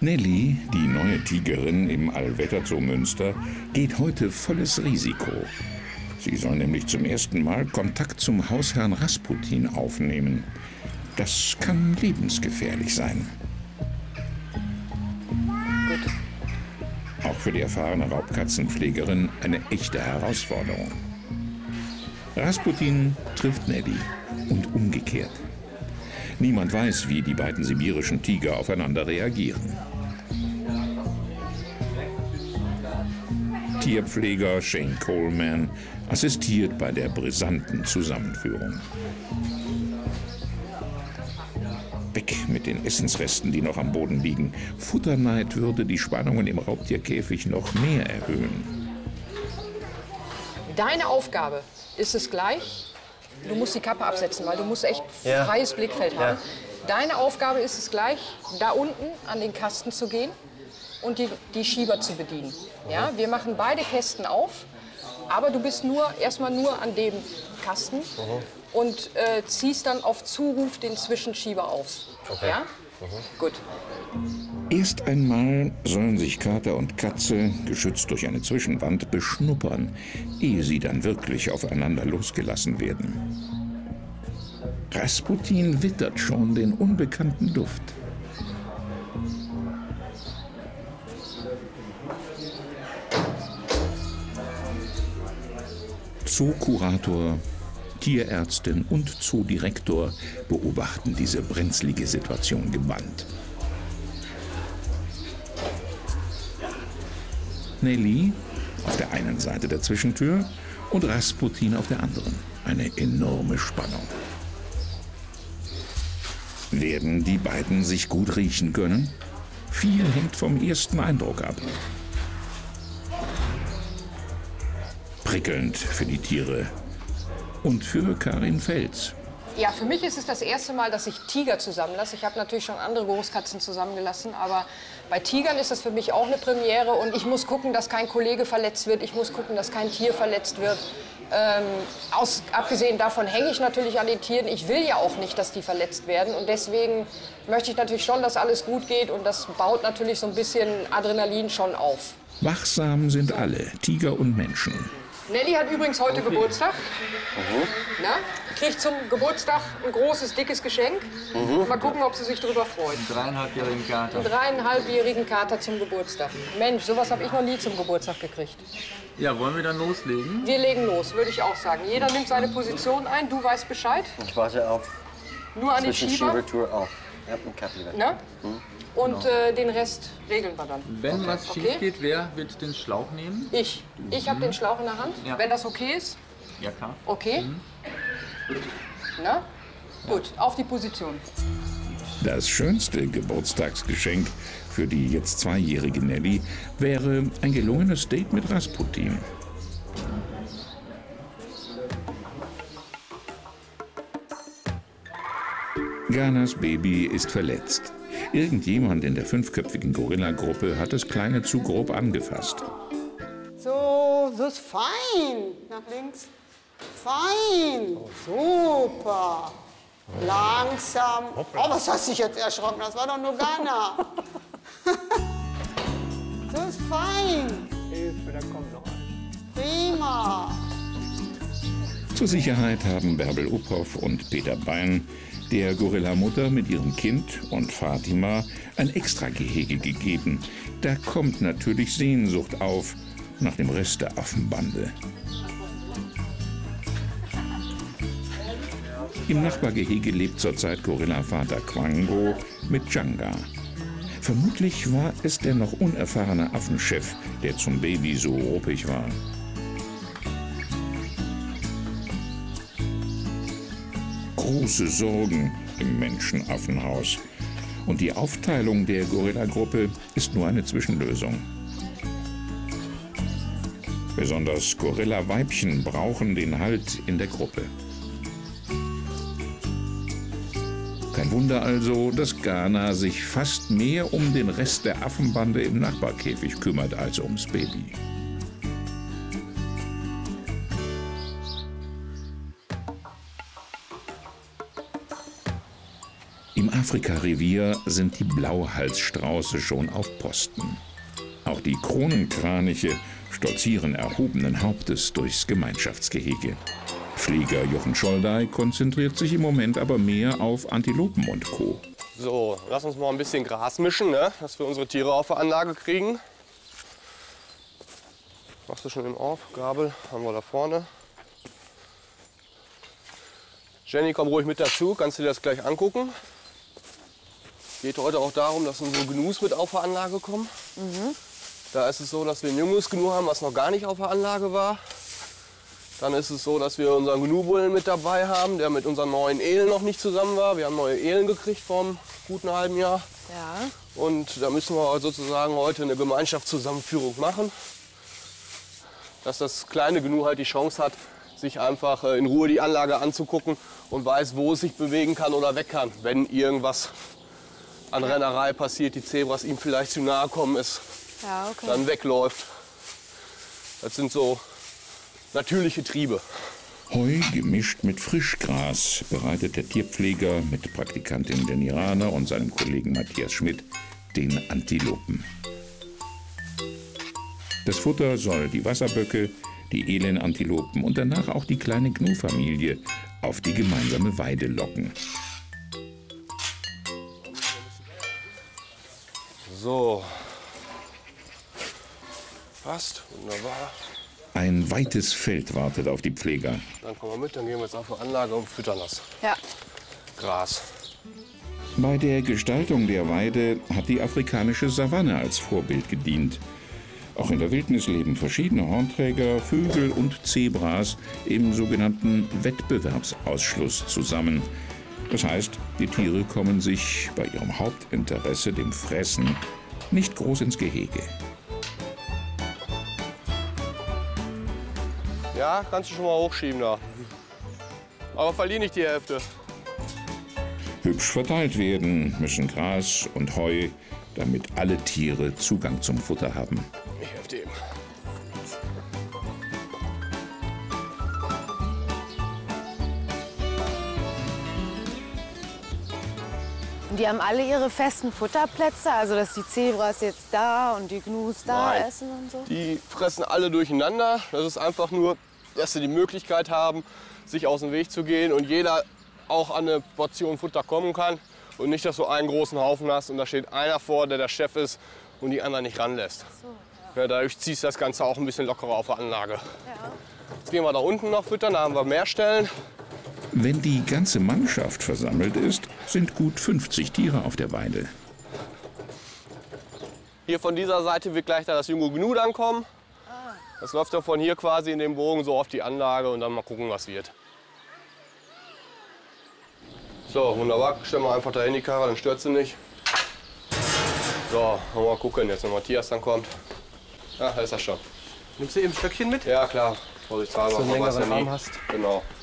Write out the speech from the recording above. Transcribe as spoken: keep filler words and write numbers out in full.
Nelly, die neue Tigerin im Allwetterzoo Münster, geht heute volles Risiko. Sie soll nämlich zum ersten Mal Kontakt zum Hausherrn Rasputin aufnehmen. Das kann lebensgefährlich sein. Gut. Auch für die erfahrene Raubkatzenpflegerin eine echte Herausforderung. Rasputin trifft Nelly und umgekehrt. Niemand weiß, wie die beiden sibirischen Tiger aufeinander reagieren. Tierpfleger Shane Coleman assistiert bei der brisanten Zusammenführung. Weg mit den Essensresten, die noch am Boden liegen. Futterneid würde die Spannungen im Raubtierkäfig noch mehr erhöhen. Deine Aufgabe ist es gleich, du musst die Kappe absetzen, weil du musst echt Ja. freies Blickfeld haben. Ja. Deine Aufgabe ist es gleich, da unten an den Kasten zu gehen und die, die Schieber zu bedienen. Ja, wir machen beide Kästen auf, aber du bist nur erstmal nur an dem Kasten und äh, ziehst dann auf Zuruf den Zwischenschieber auf. Okay. Ja? Gut. Erst einmal sollen sich Kater und Katze, geschützt durch eine Zwischenwand, beschnuppern, ehe sie dann wirklich aufeinander losgelassen werden. Rasputin wittert schon den unbekannten Duft. Zookurator, Tierärztin und Zoodirektor beobachten diese brenzlige Situation gebannt. Nelly auf der einen Seite der Zwischentür und Rasputin auf der anderen. Eine enorme Spannung. Werden die beiden sich gut riechen können? Viel hängt vom ersten Eindruck ab. Prickelnd für die Tiere und für Karin Fels. Ja, für mich ist es das erste Mal, dass ich Tiger zusammenlasse. Ich habe natürlich schon andere Großkatzen zusammengelassen, aber bei Tigern ist das für mich auch eine Premiere. Und ich muss gucken, dass kein Kollege verletzt wird. Ich muss gucken, dass kein Tier verletzt wird. Ähm, aus, abgesehen davon hänge ich natürlich an den Tieren. Ich will ja auch nicht, dass die verletzt werden. Und deswegen möchte ich natürlich schon, dass alles gut geht. Und das baut natürlich so ein bisschen Adrenalin schon auf. Wachsam sind alle, Tiger und Menschen. Nelly hat übrigens heute Okay. Geburtstag. Mhm. Na? Kriegt zum Geburtstag ein großes, dickes Geschenk. Mhm. Mal gucken, ob sie sich darüber freut. Dreieinhalbjährigen Kater. Einen dreieinhalbjährigen Kater zum Geburtstag. Mensch, sowas habe ich noch nie zum Geburtstag gekriegt. Ja, wollen wir dann loslegen? Wir legen los, würde ich auch sagen. Jeder nimmt seine Position ein, du weißt Bescheid. Ich warte auf Nur an den Schieber. Zwischenschiebertour auf. Ja, ein Kappe wieder. Ne? Und äh, den Rest regeln wir dann. Wenn was Okay. schief geht, wer wird den Schlauch nehmen? Ich. Ich habe den Schlauch in der Hand. Ja. Wenn das okay ist, Ja, klar. okay. Na? Gut, auf die Position. Das schönste Geburtstagsgeschenk für die jetzt zweijährige Nelly wäre ein gelungenes Date mit Rasputin. Ganas Baby ist verletzt. Irgendjemand in der fünfköpfigen Gorilla-Gruppe hat das Kleine zu grob angefasst. So, so ist fein. Nach links. Fein. Super. Langsam. Oh, was hast du dich jetzt erschrocken? Das war doch nur Ghana. So ist fein. Hilfe, da kommt noch ein. Prima. Zur Sicherheit haben Bärbel Uphoff und Peter Bein der Gorilla-Mutter mit ihrem Kind und Fatima ein Extragehege gegeben. Da kommt natürlich Sehnsucht auf nach dem Rest der Affenbande. Im Nachbargehege lebt zurzeit Gorilla-Vater Quango mit Janga. Vermutlich war es der noch unerfahrene Affenchef, der zum Baby so ruppig war. Große Sorgen im Menschenaffenhaus. Und die Aufteilung der Gorilla-Gruppe ist nur eine Zwischenlösung. Besonders Gorilla-Weibchen brauchen den Halt in der Gruppe. Kein Wunder also, dass Ghana sich fast mehr um den Rest der Affenbande im Nachbarkäfig kümmert als ums Baby. Im Afrika-Revier sind die Blauhalsstrauße schon auf Posten. Auch die Kronenkraniche stolzieren erhobenen Hauptes durchs Gemeinschaftsgehege. Pfleger Jochen Scholdey konzentriert sich im Moment aber mehr auf Antilopen und Co. So, lass uns mal ein bisschen Gras mischen, ne? Dass wir unsere Tiere auf der Anlage kriegen. Machst du schon eben auf? Gabel haben wir da vorne. Jenny, komm ruhig mit dazu, kannst du dir das gleich angucken. Geht heute auch darum, dass unsere Gnus mit auf der Anlage kommen. Mhm. Da ist es so, dass wir ein junges Gnu haben, was noch gar nicht auf der Anlage war. Dann ist es so, dass wir unseren Gnu-Bullen mit dabei haben, der mit unseren neuen Ehlen noch nicht zusammen war. Wir haben neue Ehlen gekriegt vor einem guten halben Jahr. Ja. Und da müssen wir sozusagen heute eine Gemeinschaftszusammenführung machen. Dass das kleine Gnu halt die Chance hat, sich einfach in Ruhe die Anlage anzugucken und weiß, wo es sich bewegen kann oder weg kann, wenn irgendwas an Rennerei passiert, die Zebras ihm vielleicht zu nahe kommen ist, Ja, okay. dann wegläuft. Das sind so natürliche Triebe. Heu gemischt mit Frischgras bereitet der Tierpfleger mit Praktikantin Jenny Rahner und seinem Kollegen Matthias Schmidt den Antilopen. Das Futter soll die Wasserböcke, die Elenantilopen und danach auch die kleine Gnu-Familie auf die gemeinsame Weide locken. So. Passt, wunderbar. Ein weites Feld wartet auf die Pfleger. Dann kommen wir mit, dann gehen wir jetzt auf die Anlage und füttern das Ja. Gras. Bei der Gestaltung der Weide hat die afrikanische Savanne als Vorbild gedient. Auch in der Wildnis leben verschiedene Hornträger, Vögel und Zebras im sogenannten Wettbewerbsausschluss zusammen. Das heißt, die Tiere kommen sich bei ihrem Hauptinteresse, dem Fressen, nicht groß ins Gehege. Ja, kannst du schon mal hochschieben da. Aber verlier nicht die Hälfte. Hübsch verteilt werden müssen Gras und Heu, damit alle Tiere Zugang zum Futter haben. Ich helfe dir eben. Und die haben alle ihre festen Futterplätze, also dass die Zebras jetzt da und die Gnus da Nein. essen und so? Die fressen alle durcheinander. Das ist einfach nur, dass sie die Möglichkeit haben, sich aus dem Weg zu gehen und jeder auch an eine Portion Futter kommen kann. Und nicht, dass du einen großen Haufen hast und da steht einer vor, der der Chef ist und die anderen nicht ranlässt. So, ja. Ja, dadurch ziehst du das Ganze auch ein bisschen lockerer auf der Anlage. Ja. Jetzt gehen wir da unten noch füttern, da haben wir mehr Stellen. Wenn die ganze Mannschaft versammelt ist, sind gut fünfzig Tiere auf der Weide. Hier von dieser Seite wird gleich da das junge Gnu dann kommen. Das läuft dann von hier quasi in den Bogen so auf die Anlage und dann mal gucken, was wird. So, wunderbar. Stellen wir einfach dahin die Karre, dann stört sie nicht. So, mal gucken, jetzt wenn Matthias dann kommt. Ja, da ist er schon. Nimmst du eben ein Stöckchen mit? Ja, klar. Vorsichtshalber. Dass du einen man weiß längeren ja nie. Arm hast. Genau.